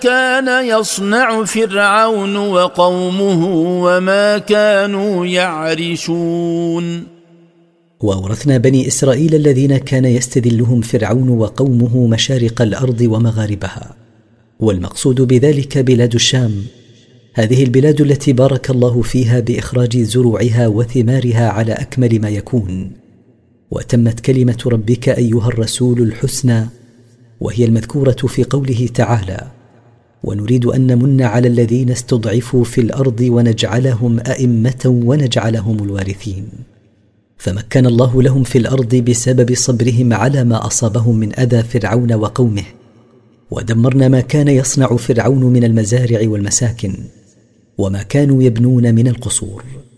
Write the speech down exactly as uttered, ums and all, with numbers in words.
كان يصنع فرعون وقومه وما كانوا يعرشون. وأورثنا بني إسرائيل الذين كان يستذلهم فرعون وقومه مشارق الأرض ومغاربها، والمقصود بذلك بلاد الشام، هذه البلاد التي بارك الله فيها بإخراج زروعها وثمارها على أكمل ما يكون. وتمت كلمة ربك أيها الرسول الحسنى، وهي المذكورة في قوله تعالى: ونريد أن نمن على الذين استضعفوا في الأرض ونجعلهم أئمة ونجعلهم الوارثين. فمكن الله لهم في الأرض بسبب صبرهم على ما أصابهم من أذى فرعون وقومه، ودمرنا ما كان يصنع فرعون من المزارع والمساكن، وما كانوا يبنون من القصور.